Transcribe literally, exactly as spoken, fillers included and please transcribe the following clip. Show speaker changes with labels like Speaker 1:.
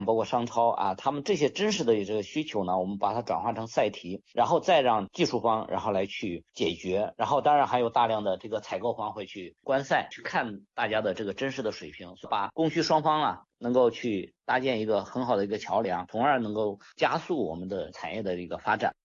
Speaker 1: 包括商超啊，他们这些真实的这个需求呢，我们把它转化成赛题，然后再让技术方然后来去解决，然后当然还有大量的这个采购方会去观赛，去看大家的这个真实的水平，把供需双方啊能够去搭建一个很好的一个桥梁，从而能够加速我们的产业的一个发展。